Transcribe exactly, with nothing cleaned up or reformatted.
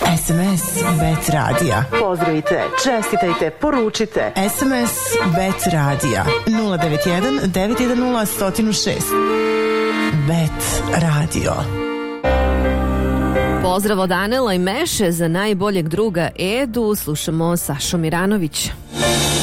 S M S Bet Radija. Pozdravite, čestitajte, poručite. S M S Bet Radija nula devet jedan devet jedan nula jedan zero šest. Bet Radio. Pozdrav od Anela i Meše za najboljeg druga Edu. Slušamo Sašu Miranović.